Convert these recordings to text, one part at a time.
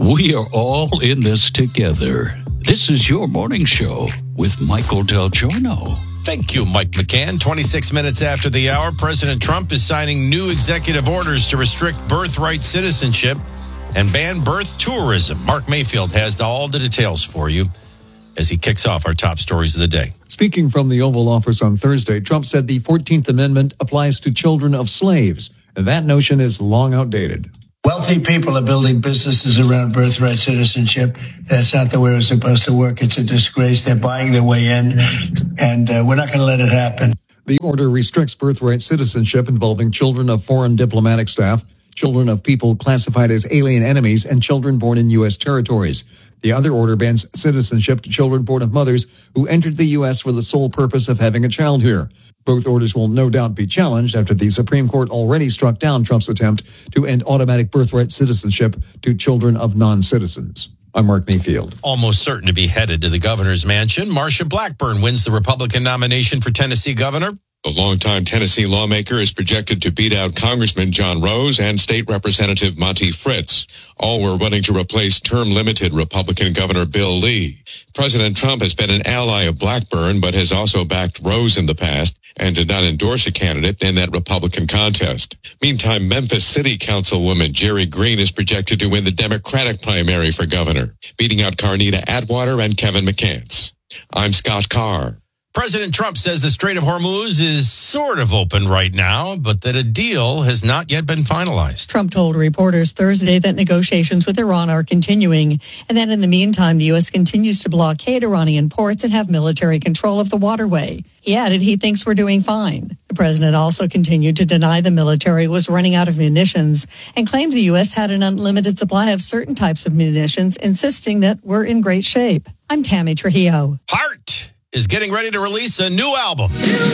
We are all in this together. This is your morning show with Michael Del Giorno. Thank you, Mike McCann. 26 minutes after the hour, President Trump is signing new executive orders to restrict birthright citizenship and ban birth tourism. Mark Mayfield has all the details for you as he kicks off our top stories of the day. Speaking from the Oval Office on Thursday, Trump said the 14th Amendment applies to children of slaves, and that notion is long outdated. Wealthy people are building businesses around birthright citizenship. That's not the way it's supposed to work. It's a disgrace. They're buying their way in, and we're not going to let it happen. The order restricts birthright citizenship involving children of foreign diplomatic staff, children of people classified as alien enemies, and children born in U.S. territories. The other order bans citizenship to children born of mothers who entered the U.S. for the sole purpose of having a child here. Both orders will no doubt be challenged after the Supreme Court already struck down Trump's attempt to end automatic birthright citizenship to children of non-citizens. I'm Mark Mayfield. Almost certain to be headed to the governor's mansion, Marsha Blackburn wins the Republican nomination for Tennessee governor. The longtime Tennessee lawmaker is projected to beat out Congressman John Rose and State Representative Monty Fritz. All were running to replace term-limited Republican Governor Bill Lee. President Trump has been an ally of Blackburn, but has also backed Rose in the past and did not endorse a candidate in that Republican contest. Meantime, Memphis City Councilwoman Jerry Green is projected to win the Democratic primary for governor, beating out Carnita Atwater and Kevin McCants. I'm Scott Carr. President Trump says the Strait of Hormuz is sort of open right now, but that a deal has not yet been finalized. Trump told reporters Thursday that negotiations with Iran are continuing, and that in the meantime, the U.S. continues to blockade Iranian ports and have military control of the waterway. He added he thinks we're doing fine. The president also continued to deny the military was running out of munitions and claimed the U.S. had an unlimited supply of certain types of munitions, insisting that we're in great shape. I'm Tammy Trujillo. Heart is getting ready to release a new album.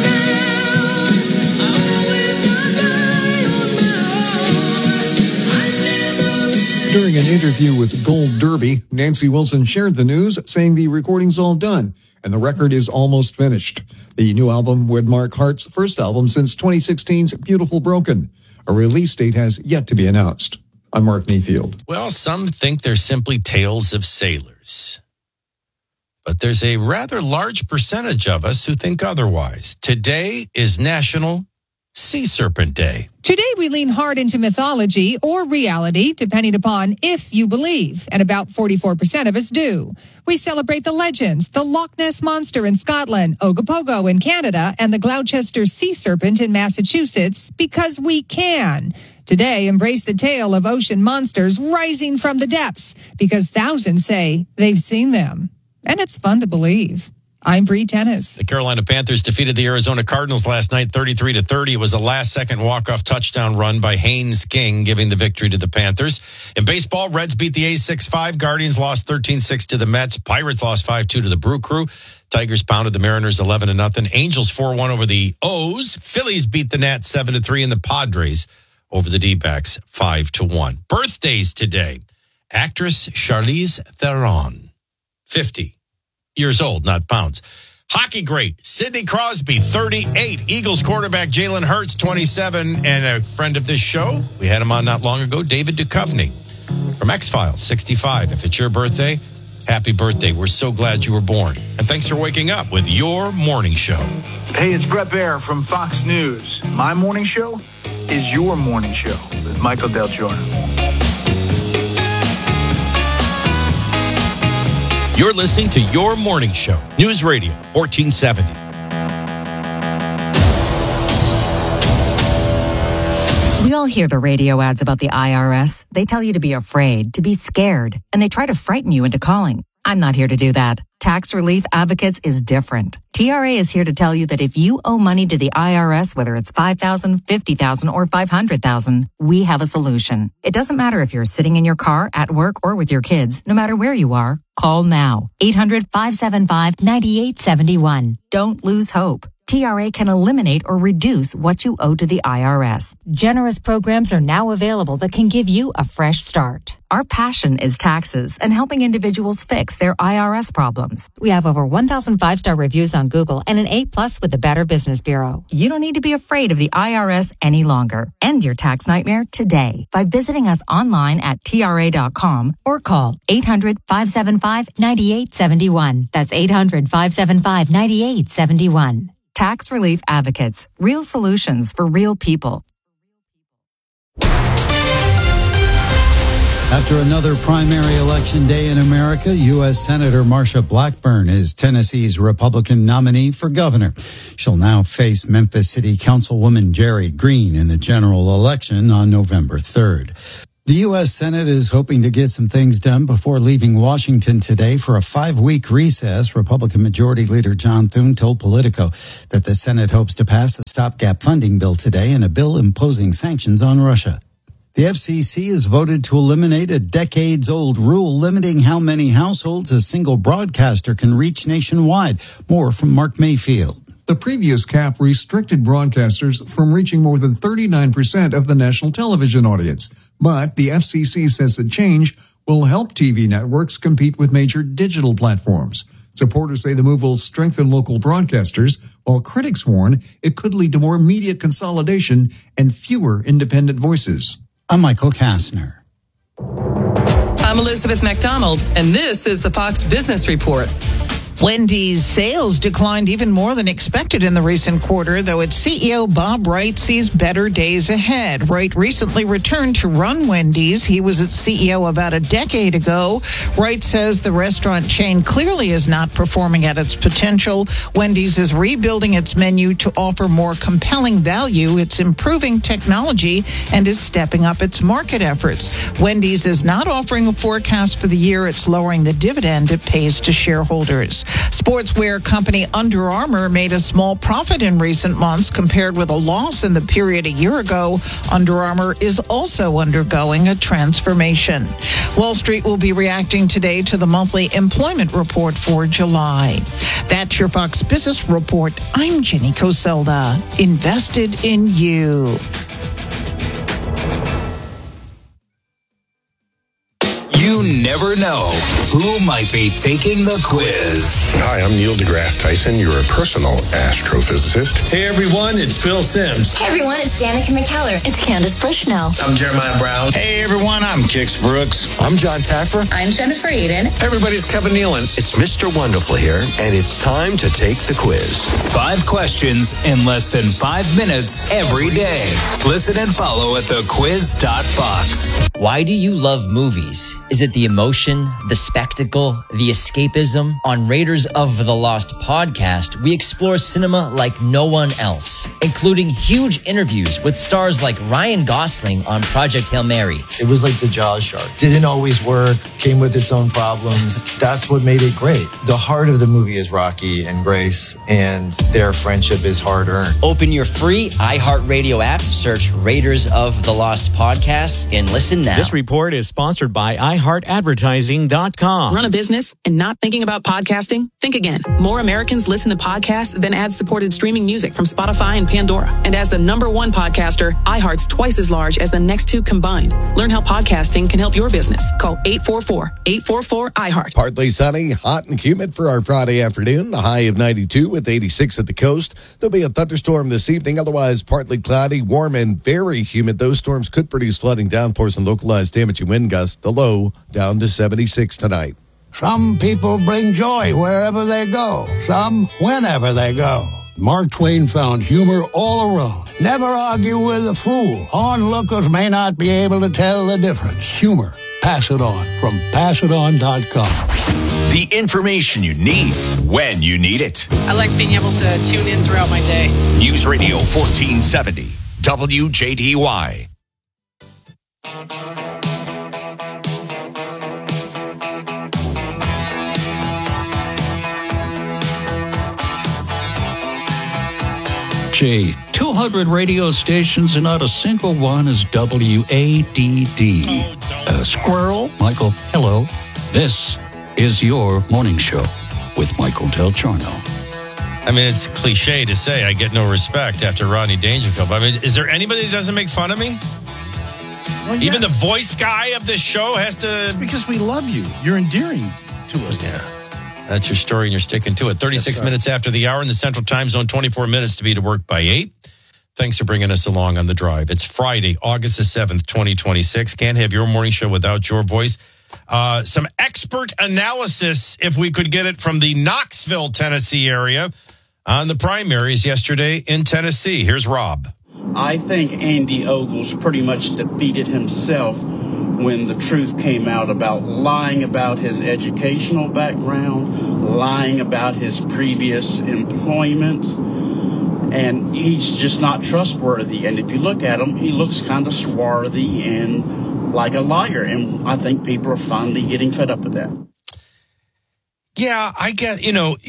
During an interview with Gold Derby, Nancy Wilson shared the news, saying the recording's all done and the record is almost finished. The new album would mark Heart's first album since 2016's Beautiful Broken. A release date has yet to be announced. I'm Mark Mayfield. Well, some think they're simply tales of sailors. But there's a rather large percentage of us who think otherwise. Today is National Sea Serpent Day. Today we lean hard into mythology or reality, depending upon if you believe, and about 44% of us do. We celebrate the legends, the Loch Ness Monster in Scotland, Ogopogo in Canada, and the Gloucester Sea Serpent in Massachusetts because we can. Today, embrace the tale of ocean monsters rising from the depths because thousands say they've seen them. And it's fun to believe. I'm Bree Tennis. The Carolina Panthers defeated the Arizona Cardinals last night 33-30. It was a last-second walk-off touchdown run by Haynes King, giving the victory to the Panthers. In baseball, Reds beat the A's 6-5. Guardians lost 13-6 to the Mets. Pirates lost 5-2 to the Brew Crew. Tigers pounded the Mariners 11-0. Angels 4-1 over the O's. Phillies beat the Nats 7-3, and the Padres over the D-backs 5-1. Birthdays today. Actress Charlize Theron, 50 years old, not pounds. Hockey great Sidney Crosby, 38. Eagles quarterback Jalen Hurts, 27. And a friend of this show, we had him on not long ago, David Duchovny from X-Files, 65. If it's your birthday, happy birthday. We're so glad you were born. And thanks for waking up with your morning show. Hey, it's Brett Baer from Fox News. My morning show is your morning show with Michael Del Giorno. You're listening to Your Morning Show, News Radio 1470. We all hear the radio ads about the IRS. They tell you to be afraid, to be scared, and they try to frighten you into calling. I'm not here to do that. Tax Relief Advocates is different. TRA is here to tell you that if you owe money to the IRS, whether it's $5,000, $50,000, or $500,000, we have a solution. It doesn't matter if you're sitting in your car, at work, or with your kids. No matter where you are, call now. 800-575-9871. Don't lose hope. TRA can eliminate or reduce what you owe to the IRS. Generous programs are now available that can give you a fresh start. Our passion is taxes and helping individuals fix their IRS problems. We have over 1,000 5-star reviews on Google and an A+ with the Better Business Bureau. You don't need to be afraid of the IRS any longer. End your tax nightmare today by visiting us online at TRA.com or call 800-575-9871. That's 800-575-9871. Tax Relief Advocates. Real solutions for real people. After another primary election day in America, U.S. Senator Marsha Blackburn is Tennessee's Republican nominee for governor. She'll now face Memphis City Councilwoman Jerry Green in the general election on November 3rd. The U.S. Senate is hoping to get some things done before leaving Washington today for a 5-week recess. Republican Majority Leader John Thune told Politico that the Senate hopes to pass a stopgap funding bill today and a bill imposing sanctions on Russia. The FCC has voted to eliminate a decades-old rule limiting how many households a single broadcaster can reach nationwide. More from Mark Mayfield. The previous cap restricted broadcasters from reaching more than 39% of the national television audience. But the FCC says the change will help TV networks compete with major digital platforms. Supporters say the move will strengthen local broadcasters, while critics warn it could lead to more media consolidation and fewer independent voices. I'm Michael Kastner. I'm Elizabeth McDonald, and this is the Fox Business Report. Wendy's sales declined even more than expected in the recent quarter, though its CEO Bob Wright sees better days ahead. Wright recently returned to run Wendy's. He was its CEO about a decade ago. Wright says the restaurant chain clearly is not performing at its potential. Wendy's is rebuilding its menu to offer more compelling value. It's improving technology and is stepping up its market efforts. Wendy's is not offering a forecast for the year. It's lowering the dividend it pays to shareholders. Sportswear company Under Armour made a small profit in recent months compared with a loss in the period a year ago. Under Armour is also undergoing a transformation. Wall Street will be reacting today to the monthly employment report for July. That's your Fox Business Report. I'm Jenny Coselda. Invested in you. You never know who might be taking the quiz. Hi, I'm Neil deGrasse Tyson, your personal astrophysicist. Hey everyone, it's Phil Sims. Hey everyone, it's Danica McKellar. It's Candace Bushnell. I'm Jeremiah Brown. Hey everyone, I'm Kix Brooks. I'm John Taffer. I'm Jennifer Aiden. Hey everybody, it's Kevin Nealon. It's Mr. Wonderful here, and it's time to take the quiz. 5 questions in less than 5 minutes every day. Listen and follow at thequiz.fox. Why do you love movies? Is it the emotion, the spectacle, the escapism? On Raiders of the Lost podcast, we explore cinema like no one else, including huge interviews with stars like Ryan Gosling on Project Hail Mary. It was like the Jaws shark. Didn't always work, came with its own problems. That's what made it great. The heart of the movie is Rocky and Grace, and their friendship is hard-earned. Open your free iHeartRadio app, search Raiders of the Lost podcast, and listen now. This report is sponsored by iHeartAdvertising.com. Run a business and not thinking about podcasting? Think again. More Americans listen to podcasts than ad-supported streaming music from Spotify and Pandora. And as the #1 podcaster, iHeart's twice as large as the next 2 combined. Learn how podcasting can help your business. Call 844-844-iHeart. Partly sunny, hot and humid for our Friday afternoon. The high of 92 with 86 at the coast. There'll be a thunderstorm this evening. Otherwise, partly cloudy, warm, and very humid. Those storms could produce flooding, downpours, and localized damaging wind gusts. The low down to 76 tonight. Some people bring joy wherever they go. Some whenever they go. Mark Twain found humor all around. Never argue with a fool. Onlookers may not be able to tell the difference. Humor. Pass it on from PassItOn.com. The information you need when you need it. I like being able to tune in throughout my day. News Radio 1470, WJDY. Jay, 200 radio stations and not a single one is WADD. Squirrel? Michael, hello. This is your morning show with Michael Del Giorno. I mean, it's cliche to say I get no respect after Rodney Dangerfield. But I mean, is there anybody that doesn't make fun of me? Well, yeah. Even the voice guy of this show has to... It's because we love you. You're endearing to us. Yeah. That's your story, and you're sticking to it. 36 minutes after the hour in the Central Time Zone, 24 minutes to be to work by 8. Thanks for bringing us along on the drive. It's Friday, August the 7th, 2026. Can't have your morning show without your voice. Some expert analysis, if we could get it, from the Knoxville, Tennessee area on the primaries yesterday in Tennessee. Here's Rob. I think Andy Ogles pretty much defeated himself when the truth came out about lying about his educational background, lying about his previous employment, and he's just not trustworthy. And if you look at him, he looks kind of swarthy and like a liar, and I think people are finally getting fed up with that. Yeah, I get,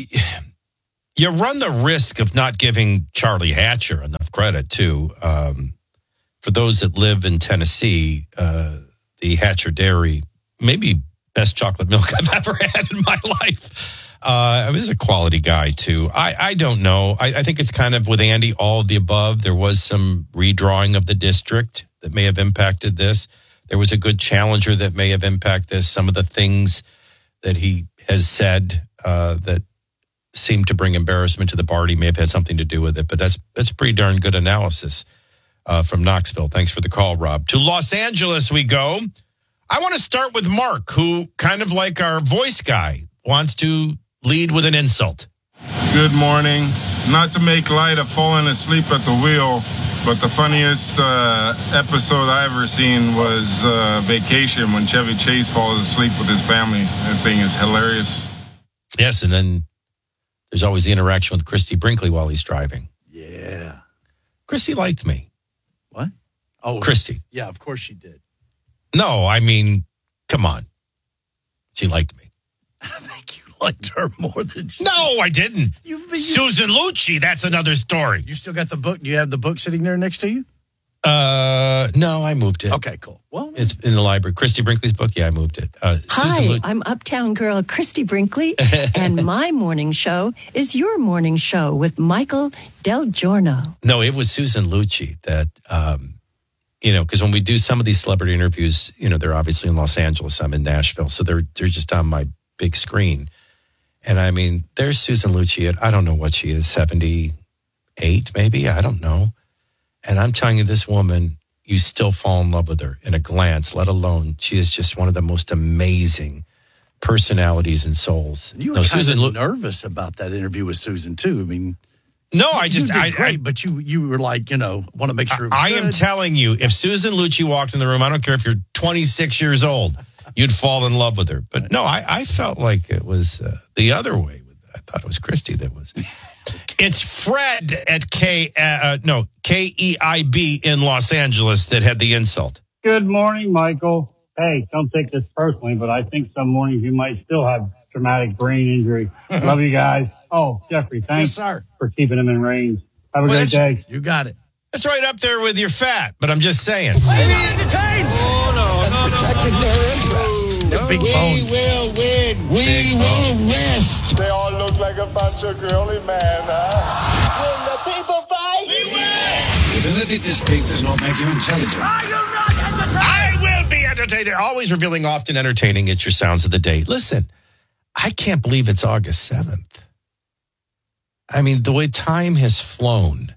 you run the risk of not giving Charlie Hatcher enough credit, too. For those that live in Tennessee, the Hatcher Dairy, maybe best chocolate milk I've ever had in my life. He's a quality guy, too. I don't know. I think it's kind of with Andy, all of the above. There was some redrawing of the district that may have impacted this. There was a good challenger that may have impacted this. Some of the things that he has said that seemed to bring embarrassment to the party may have had something to do with it. But that's pretty darn good analysis from Knoxville. Thanks for the call, Rob. To Los Angeles we go. I want to start with Mark, who, kind of like our voice guy, wants to lead with an insult. Good morning. Not to make light of falling asleep at the wheel, but the funniest episode I ever seen was Vacation, when Chevy Chase falls asleep with his family. That thing is hilarious. Yes, and then there's always the interaction with Christy Brinkley while he's driving. Yeah. Christy liked me. What? Oh, Christy. Yeah, of course she did. No, I mean, come on. She liked me. I think you liked her more than she... No, I didn't. Susan Lucci, that's another story. You still got the book? Do you have the book sitting there next to you? No, I moved it. Okay, cool. Well, it's in the library. Christy Brinkley's book, yeah, I moved it. Hi, I'm Uptown Girl Christy Brinkley, and my morning show is your morning show with Michael Del Giorno. No, it was Susan Lucci that, because when we do some of these celebrity interviews, they're obviously in Los Angeles. I'm in Nashville, so they're just on my big screen. And I mean, there's Susan Lucci at, I don't know what she is, 78 maybe? I don't know. And I'm telling you, this woman, you still fall in love with her in a glance, let alone she is just one of the most amazing personalities and souls. You were kind of nervous about that interview with Susan, too. I mean... No, but you were like, want to make sure it was good. I am telling you, if Susan Lucci walked in the room, I don't care if you're 26 years old, you'd fall in love with her. But no, I felt like it was the other way. I thought it was Christy that was. It's Fred at KEIB in Los Angeles that had the insult. Good morning, Michael. Hey, don't take this personally, but I think some mornings you might still have traumatic brain injury. Love you guys. Oh, Jeffrey, thanks for keeping him in range. Have a great day. You got it. That's right up there with your fat, but I'm just saying. Protecting their interests. Big bones. We will win. We will rest. They all look like a bunch of girly men, huh? When the people fight, we win. The ability to speak does not make you intelligent. Are you not entertained? I will be entertained. Always revealing, often entertaining. It's your sounds of the day. Listen, I can't believe it's August 7th. I mean, the way time has flown.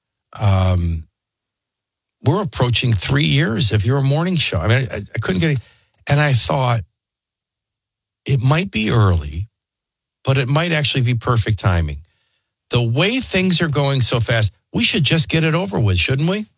We're approaching 3 years of your morning show. I mean, I couldn't get it. And I thought it might be early, but it might actually be perfect timing. The way things are going so fast, we should just get it over with, shouldn't we?